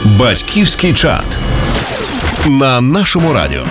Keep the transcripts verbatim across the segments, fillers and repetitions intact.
Батьківський чат на нашому радіо.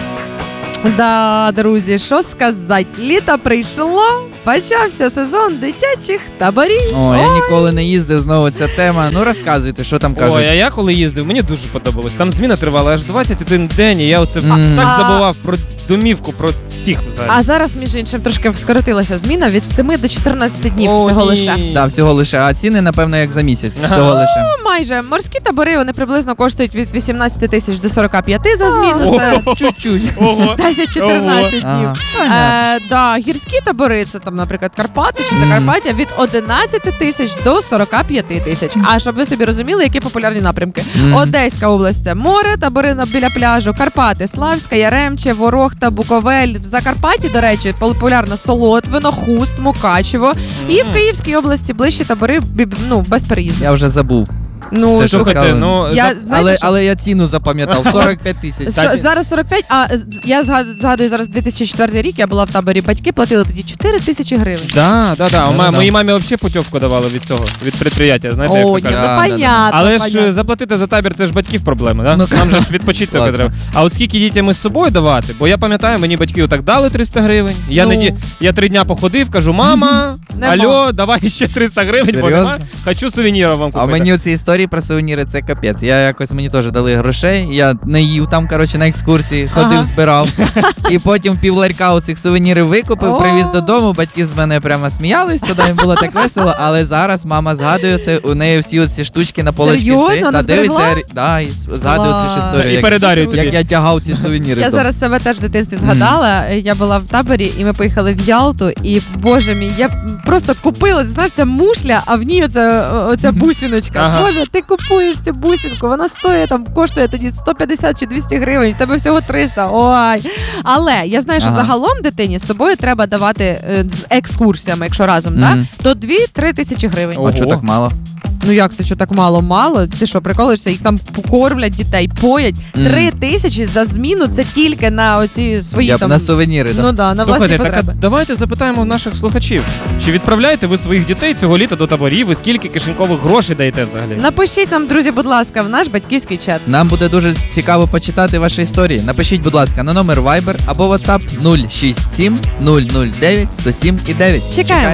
Да, друзі, що сказати, літо прийшло, почався сезон дитячих таборів. О, я ніколи не їздив, знову ця тема. Ну розказуйте, що там кажуть. Ой, а я коли їздив, мені дуже подобалось. Там зміна тривала аж двадцять один день, і я оце Mm. так А- забував про домівку, про всіх взагалі. А зараз, між іншим, трошки скоротилася зміна від семи до чотирнадцяти днів О, всього ні. лише. Да, всього лише. А ціни, напевно, як за місяць. Ага. Всього лише. Ну, майже. Морські табори, вони приблизно коштують від вісімнадцяти тисяч до сорока п'яти за зміну. Це Чуть-чуть. Ого. десять-чотирнадцять днів. Ага. Понятно. Е, да, гірські табори, це там, наприклад, Карпати чи Мгм. Закарпаття, від одинадцяти тисяч до сорока п'яти тисяч. А щоб ви собі розуміли, які популярні напрямки. Мгм. Одеська область – це море, табори на- біля пляжу, Карпати, Славська, Яремче, Ворохта, Буковель. В Закарпатті, до речі, популярно Солотвино, Хуст, Мукачево. І в Київській області ближчі табори бі- ну, без переїзду. Я вже забув. Ну, Це що- що Слухайте, ну, я, за- знаєте, Але, що? але я ціну запам'ятав. сорок п'ять тисяч. Що, зараз сорок п'ять, а з- я згад- згадую зараз дві тисячі четвертий рік, я була в таборі, батьки платили тоді чотири тисячі гривень. Да, да, да. У Да-да-да. ма- моїй мамі взагалі путівку давали від цього, від підприємства, знаєте, як О, то ні, кажуть. ну Да, да, да. понятно. Але ж понятно. е, заплатити за табір це ж батьків проблеми, да? Ну, Нам же ж відпочити тільки класно. треба. А от скільки дітям із собою давати? Бо я пам'ятаю, мені батьки отак дали триста гривень. Я, Ну. не ді... я три дня походив, кажу, мама, Нема. алло, давай ще триста гривень, бо Серйозно? нема. Хочу сувенірів вам А купити. мені ці історії про сувеніри це капець. Я якось мені теж дали грошей. Я не їв там, коротше, на екскурсії, ходив, Ага. збирав. І потім пів ларька оцих сувенірів викупив, О. привіз додому. Батьки з мене прямо сміялись, тоді їм було так весело. Але зараз мама згадує це, у неї всі оці штучки на полочці Серйозно? стоять. Вона Та дивиться, зберегла? да, і с- згадує цю ж Клас. історію. І як- передарює тобі. Як я тягав ці сувеніри. Я вдома. зараз себе теж в дитинстві згадала. Я була в таборі, і ми поїхали в Ялту. І, боже мій, я просто купила, знаєш, ця мушля, а в ній оця, оця бусиночка. Ага. Боже, ти купуєш цю бусинку, вона стоїть там, коштує тоді сто п'ятдесят чи двісті гривень, в тебе всього триста. Ой. Але я знаю, що Ага. загалом дитині з собою треба давати е, з екскурсіями, якщо разом, Мгм. так, то дві-три тисячі гривень. Ого. А що так мало? Ну як це, що так мало? Мало? Ти що, приколишся? Їх там покормлять дітей, поять. Мгм. Три тисячі за зміну це тільки на оці свої Я б там... на сувеніри. да. Ну да, на власні Слухайте, так а потреби. давайте запитаємо в наших слухачів. Чи відправляєте ви своїх дітей цього літа до таборів і скільки кишенькових грошей даєте взагалі? Напишіть нам, друзі, будь ласка, в наш батьківський чат. Нам буде дуже цікаво почитати ваші історії. Напишіть, будь ласка, на номер Viber або WhatsApp нуль шість сім нуль нуль дев'ять сто сім і дев'ять. Чекаємо.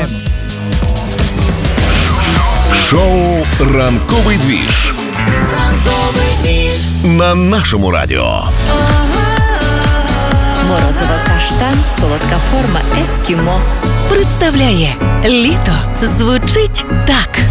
Шоу «Ранковий двіж» на нашому радіо. Морозиво каштан, солодка форма ескімо. Представляє літо звучить так.